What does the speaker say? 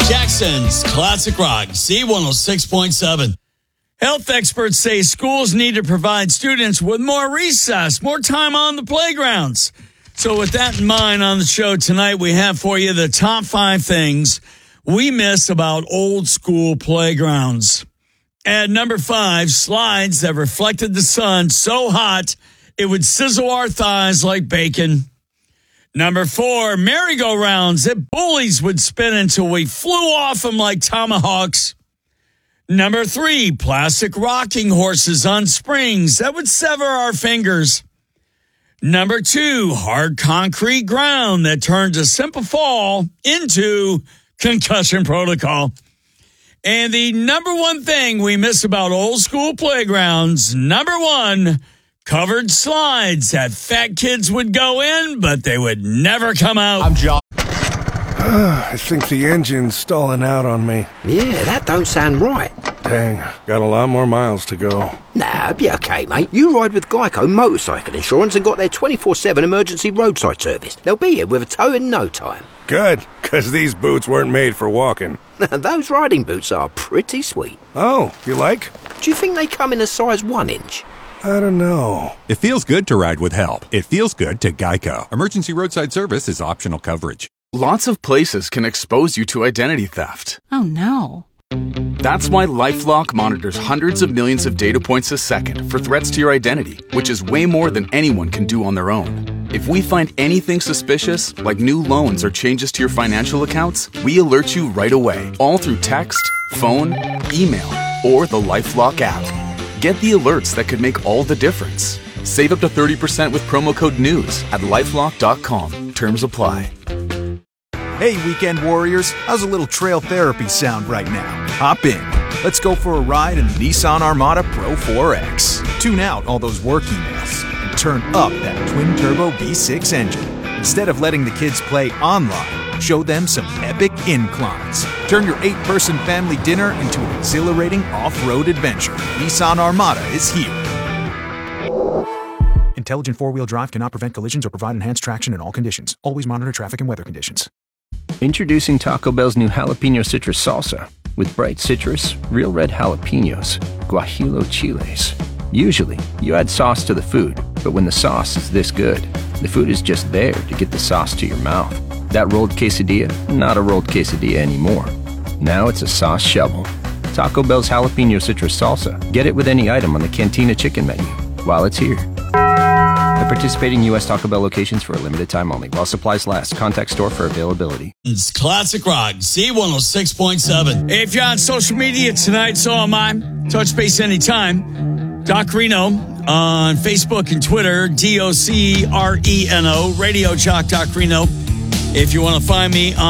Jackson's Classic Rock, C106.7. Health experts say schools need to provide students with more recess, more time on the playgrounds. So with that in mind, on the show tonight, we have for you the top 5 things we miss about old school playgrounds. At number 5, slides that reflected the sun so hot it would sizzle our thighs like bacon. Number 4, merry-go-rounds that bullies would spin until we flew off them like tomahawks. Number 3, plastic rocking horses on springs that would sever our fingers. Number 2, hard concrete ground that turned a simple fall into concussion protocol. And the number 1 thing we miss about old school playgrounds, number 1, covered slides that fat kids would go in, but they would never come out. I'm John. I think the engine's stalling out on me. Yeah, that don't sound right. Dang, got a lot more miles to go. Nah, be okay, mate. You ride with Geico Motorcycle Insurance and got their 24/7 emergency roadside service. They'll be here with a tow in no time. Good, because these boots weren't made for walking. Those riding boots are pretty sweet. Oh, you like? Do you think they come in a size 1 inch? I don't know. It feels good to ride with help. It feels good to Geico. Emergency roadside service is optional coverage. Lots of places can expose you to identity theft. Oh, no. That's why LifeLock monitors hundreds of millions of data points a second for threats to your identity, which is way more than anyone can do on their own. If we find anything suspicious, like new loans or changes to your financial accounts, we alert you right away, all through text, phone, email, or the LifeLock app. Get the alerts that could make all the difference. Save up to 30% with promo code NEWS at LifeLock.com. Terms apply. Hey, weekend warriors, how's a little trail therapy sound right now? Hop in. Let's go for a ride in the Nissan Armada Pro 4X. Tune out all those work emails and turn up that twin-turbo V6 engine. Instead of letting the kids play online, show them some epic inclines. Turn your 8-person family dinner into an exhilarating off-road adventure. Nissan Armada is here. Intelligent four-wheel drive cannot prevent collisions or provide enhanced traction in all conditions. Always monitor traffic and weather conditions. Introducing Taco Bell's new Jalapeno Citrus Salsa. With bright citrus, real red jalapenos, guajillo chiles. Usually, you add sauce to the food, but when the sauce is this good, the food is just there to get the sauce to your mouth. That rolled quesadilla, not a rolled quesadilla anymore. Now it's a sauce shovel. Taco Bell's Jalapeno Citrus Salsa. Get it with any item on the Cantina Chicken menu while it's here. At participating U.S. Taco Bell locations for a limited time only. While supplies last. Contact store for availability. It's Classic Rock, C106.7. If you're on social media tonight, so am I. Touch base anytime. Doc Reno on Facebook and Twitter, DOCRENO, Radio Jock Doc Reno. If you want to find me on